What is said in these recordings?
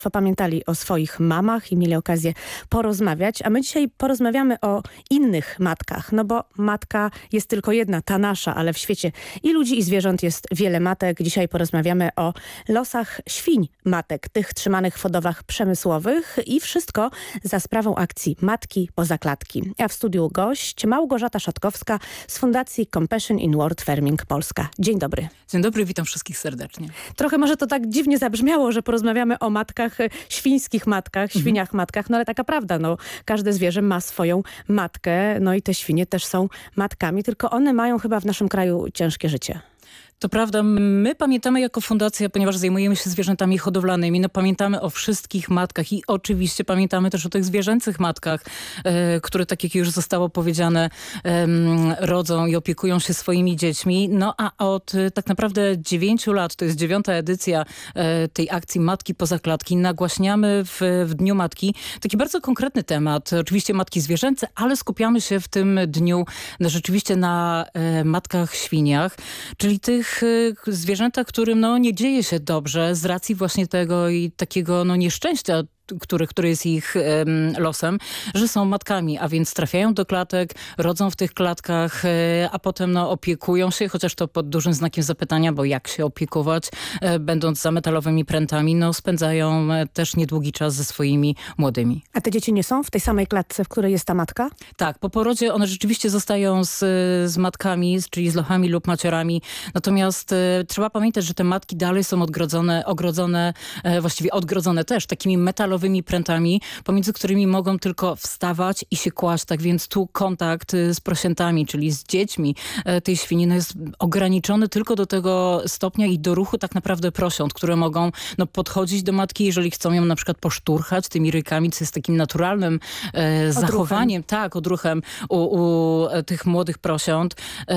Pamiętali o swoich mamach i mieli okazję porozmawiać, a my dzisiaj porozmawiamy o innych matkach, no bo matka jest tylko jedna, ta nasza, ale w świecie i ludzi, i zwierząt jest wiele matek. Dzisiaj porozmawiamy o losach świń matek, tych trzymanych w hodowlach przemysłowych i wszystko za sprawą akcji Matki poza klatki. A w studiu gość Małgorzata Szatkowska z Fundacji Compassion in World Farming Polska. Dzień dobry. Dzień dobry, witam wszystkich serdecznie. Trochę może to tak dziwnie zabrzmiało, że porozmawiamy o matkach, świńskich matkach, świniach matkach, no ale taka prawda, no każde zwierzę ma swoją matkę, no i te świnie też są matkami, tylko one mają chyba w naszym kraju ciężkie życie. To prawda, my pamiętamy jako fundacja, ponieważ zajmujemy się zwierzętami hodowlanymi, no pamiętamy o wszystkich matkach i oczywiście pamiętamy też o tych zwierzęcych matkach, które, tak jak już zostało powiedziane, rodzą i opiekują się swoimi dziećmi. No a od tak naprawdę 9 lat, to jest 9. edycja tej akcji Matki poza klatki, nagłaśniamy w Dniu Matki taki bardzo konkretny temat. Oczywiście matki zwierzęce, ale skupiamy się w tym dniu rzeczywiście na matkach świniach, czyli tych zwierzętach, którym nie dzieje się dobrze z racji właśnie tego i takiego nieszczęścia, które jest ich losem, że są matkami, a więc trafiają do klatek, rodzą w tych klatkach, a potem opiekują się, chociaż to pod dużym znakiem zapytania, bo jak się opiekować, będąc za metalowymi prętami, spędzają też niedługi czas ze swoimi młodymi. A te dzieci nie są w tej samej klatce, w której jest ta matka? Tak, po porodzie one rzeczywiście zostają z matkami, czyli z lochami lub maciorami, natomiast trzeba pamiętać, że te matki dalej są właściwie odgrodzone też takimi metalowymi prętami, pomiędzy którymi mogą tylko wstawać i się kłaść. Tak więc tu kontakt z prosiętami, czyli z dziećmi tej świni jest ograniczony tylko do tego stopnia i do ruchu tak naprawdę prosiąt, które mogą podchodzić do matki, jeżeli chcą ją na przykład poszturchać tymi rykami, co jest takim naturalnym zachowaniem, odruchem u tych młodych prosiąt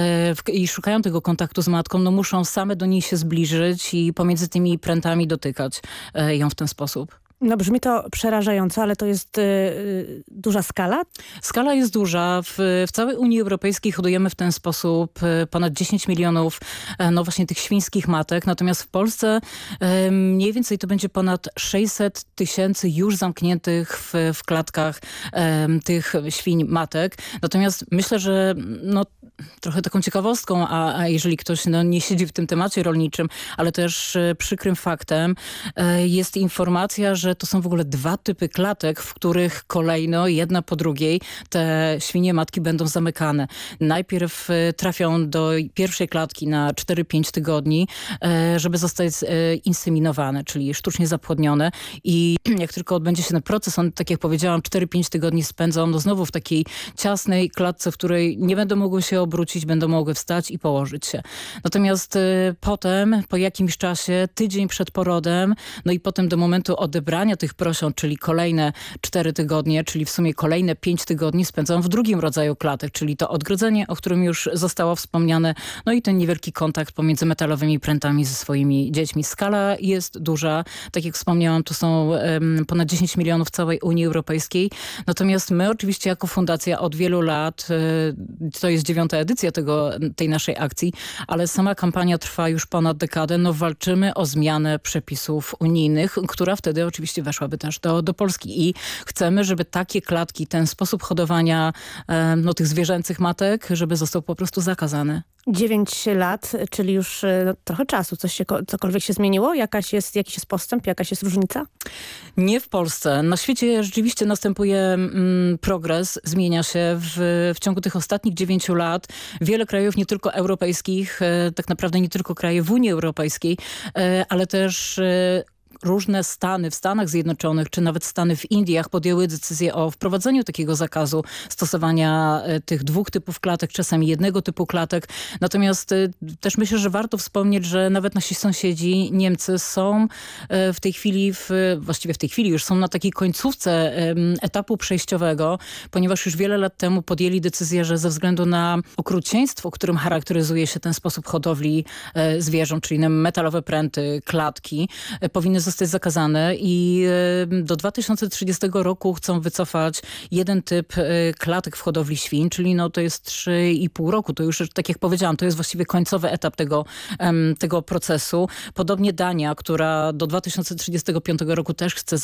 i szukają tego kontaktu z matką, muszą same do niej się zbliżyć i pomiędzy tymi prętami dotykać ją w ten sposób. Brzmi to przerażająco, ale to jest duża skala? Skala jest duża. W całej Unii Europejskiej hodujemy w ten sposób ponad 10 milionów właśnie tych świńskich matek. Natomiast w Polsce mniej więcej to będzie ponad 600 tysięcy już zamkniętych w klatkach tych świń matek. Natomiast myślę, że trochę taką ciekawostką, a jeżeli ktoś nie siedzi w tym temacie rolniczym, ale też przykrym faktem jest informacja, że to są w ogóle 2 typy klatek, w których kolejno, jedna po drugiej, te świnie matki będą zamykane. Najpierw trafią do pierwszej klatki na 4-5 tygodni, żeby zostać inseminowane, czyli sztucznie zapłodnione i jak tylko odbędzie się ten proces, on, tak jak powiedziałam, 4-5 tygodni spędzą znowu w takiej ciasnej klatce, w której nie będą mogły się obrócić, będą mogły wstać i położyć się. Natomiast potem, po jakimś czasie, tydzień przed porodem, i potem do momentu odebrania tych prosiąt, czyli kolejne 4 tygodnie, czyli w sumie kolejne 5 tygodni spędzą w drugim rodzaju klatek, czyli to odgrodzenie, o którym już zostało wspomniane, i ten niewielki kontakt pomiędzy metalowymi prętami ze swoimi dziećmi. Skala jest duża. Tak jak wspomniałam, to są ponad 10 milionów w całej Unii Europejskiej. Natomiast my oczywiście jako fundacja od wielu lat, to jest 9. edycja tej naszej akcji, ale sama kampania trwa już ponad dekadę. Walczymy o zmianę przepisów unijnych, która wtedy oczywiście weszłaby też do Polski i chcemy, żeby takie klatki, ten sposób hodowania tych zwierzęcych matek, żeby został po prostu zakazany. 9 lat, czyli już trochę czasu. Cokolwiek się zmieniło? Jakiś jest postęp? Jakaś jest różnica? Nie w Polsce. Na świecie rzeczywiście następuje progres, zmienia się w ciągu tych ostatnich 9 lat. Wiele krajów, nie tylko europejskich, tak naprawdę nie tylko kraje w Unii Europejskiej, ale też różne stany w Stanach Zjednoczonych, czy nawet stany w Indiach podjęły decyzję o wprowadzeniu takiego zakazu stosowania tych 2 typów klatek, czasami 1 typu klatek. Natomiast też myślę, że warto wspomnieć, że nawet nasi sąsiedzi Niemcy są w tej chwili, właściwie w tej chwili już są na takiej końcówce etapu przejściowego, ponieważ już wiele lat temu podjęli decyzję, że ze względu na okrucieństwo, którym charakteryzuje się ten sposób hodowli zwierząt, czyli metalowe pręty, klatki, powinny zostać zakazany i do 2030 roku chcą wycofać jeden typ klatek w hodowli świń, czyli no to jest 3,5 roku. To już, tak jak powiedziałam, to jest właściwie końcowy etap tego procesu. Podobnie Dania, która do 2035 roku też chce